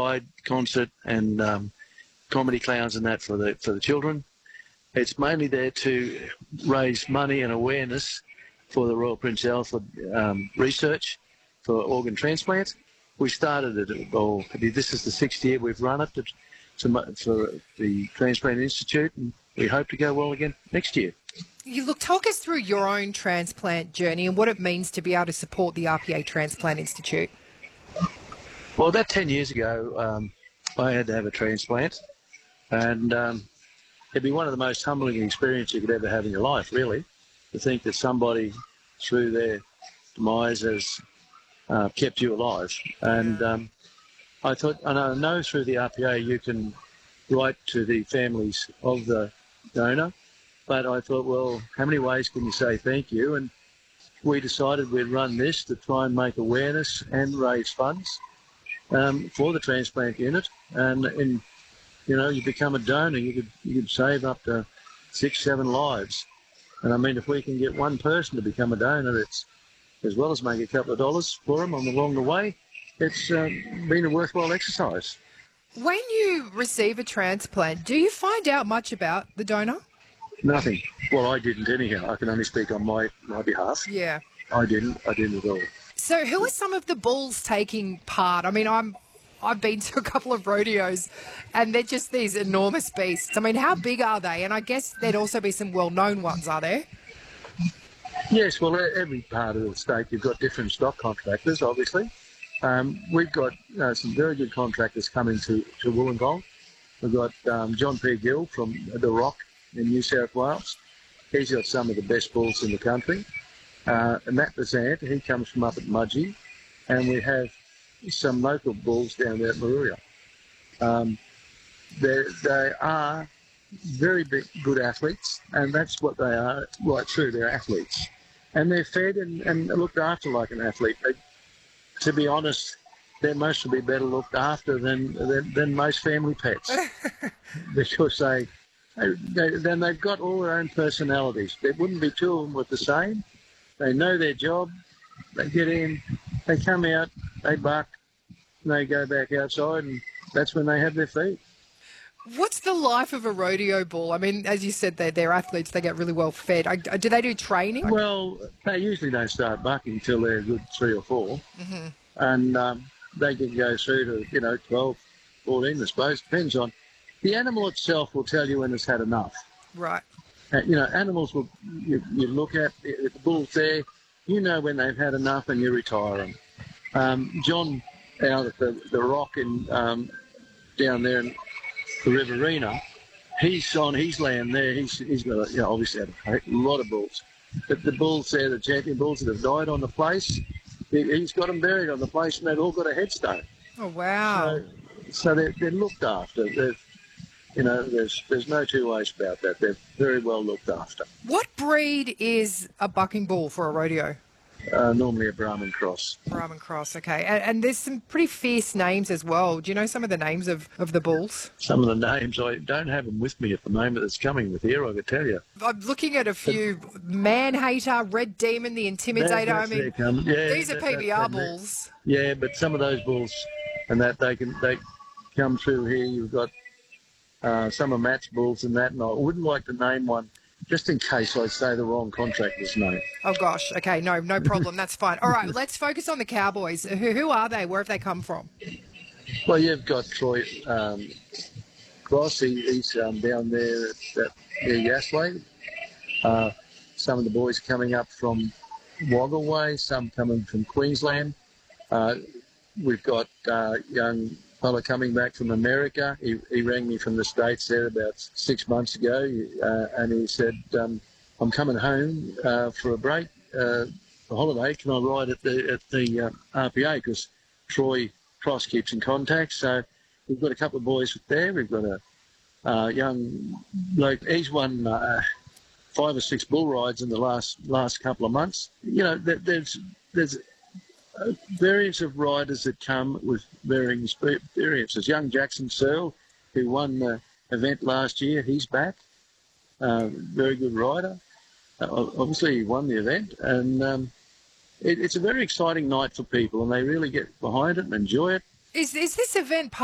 ride, concert, and comedy clowns and that for the children. It's mainly there to raise money and awareness for the Royal Prince Alfred research for organ transplant. We started it, well, this is the 6th year we've run it for the Transplant Institute, and we hope to go well again next year. Talk us through your own transplant journey and what it means to be able to support the RPA Transplant Institute. Well, about 10 years ago, I had to have a transplant, and it'd be one of the most humbling experiences you could ever have in your life, really, to think that somebody, through their demise, has kept you alive. And I thought, and I know through the RPA you can write to the families of the donor, but I thought, well, how many ways can you say thank you? And we decided we'd run this to try and make awareness and raise funds for the transplant unit. And you become a donor, you could save up to 6-7 lives. And I mean, if we can get one person to become a donor, it's, as well as make a couple of dollars for them along the way, it's been a worthwhile exercise. When you receive a transplant, do you find out much about the donor? Nothing. Well, I didn't anyhow. I can only speak on my behalf. Yeah. I didn't at all. So who are some of the bulls taking part? I mean, I've been to a couple of rodeos and they're just these enormous beasts. I mean, how big are they? And I guess there'd also be some well-known ones, are there? Yes, well, every part of the state, you've got different stock contractors, obviously. We've got some very good contractors coming to Wollongong. We've got John P. Gill from The Rock in New South Wales. He's got some of the best bulls in the country. And Matt Bazant, he comes from up at Mudgee. And we have some local bulls down there at Maruya. They are very good athletes, and that's what they are right through. They're athletes. And they're fed and looked after like an athlete. To be honest, they're mostly better looked after than most family pets because they've got all their own personalities. There wouldn't be two of them with the same. They know their job. They get in, they come out, they bark, and they go back outside, and that's when they have their feed. What's the life of a rodeo bull? I mean, as you said, they're athletes. They get really well fed. Do they do training? Well, they usually don't start bucking until they're a good 3 or 4. Mm-hmm. And they can go through to, 12, 14, I suppose. Depends on. The animal itself will tell you when it's had enough. Right. Animals will, you look at, if the bull's there, you know when they've had enough and you retire them. John out at the Rock in, down there in the Riverina, he's on his land there. He's got, obviously had a lot of bulls. But the bulls there, the champion bulls that have died on the place, he's got them buried on the place, and they've all got a headstone. Oh, wow. So they're looked after. There's no two ways about that. They're very well looked after. What breed is a bucking bull for a rodeo? Normally a Brahman cross. Brahman cross, okay. And there's some pretty fierce names as well. Do you know some of the names of the bulls? Some of the names, I don't have them with me at the moment. It's coming with here, I could tell you. I'm looking at a few. Man-Hater, Red Demon, the Intimidator. These are PBR bulls. Yeah, but some of those bulls and that, they come through here. You've got some of Matt's bulls and that, and I wouldn't like to name one just in case I say the wrong contractor's name. Oh, gosh. Okay, no problem. That's fine. All right, let's focus on the Cowboys. Who are they? Where have they come from? Well, you've got Troy Cross. He's down there at Yasway. Some of the boys coming up from Wagga Way, some coming from Queensland. We've got young fella coming back from America. He rang me from the States there about 6 months ago, and he said, I'm coming home for a break, for holiday. Can I ride at the RPA? Because Troy Cross keeps in contact. So we've got a couple of boys there. We've got a young bloke. He's won 5 or 6 bull rides in the last couple of months. There's variants of riders that come with varying experiences. Young Jackson Searle, who won the event last year, he's back. Very good rider. Obviously, he won the event. And it's a very exciting night for people, and they really get behind it and enjoy it. Is this event